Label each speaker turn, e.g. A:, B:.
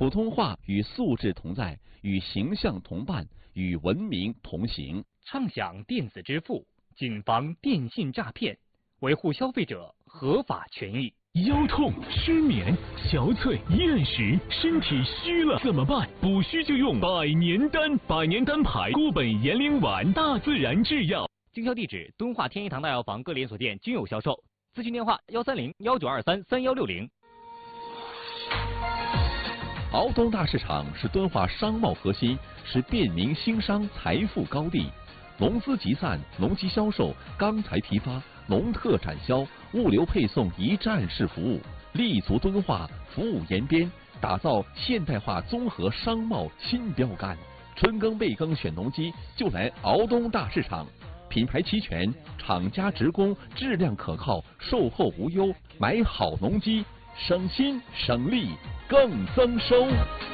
A: 普通话与素质同在，与形象同伴，与文明同行。
B: 畅享电子支付，谨防电信诈骗，维护消费者合法权益。
C: 腰痛、失眠、憔悴、厌食，身体虚了怎么办？补虚就用百年丹，百年丹牌固本延龄丸，大自然制药。
B: 经销地址：敦化天一堂大药房各连锁店均有销售。咨询电话：130-1923-3160。
A: 敖东大市场是敦化商贸核心，是便民兴商财富高地。农资集散、农机销售、钢材批发、农特展销、物流配送一站式服务，立足敦化，服务延边，打造现代化综合商贸新标杆。春耕备耕选农机，就来敖东大市场。品牌齐全，厂家直供，质量可靠，售后无忧。买好农机，省心省力更增收。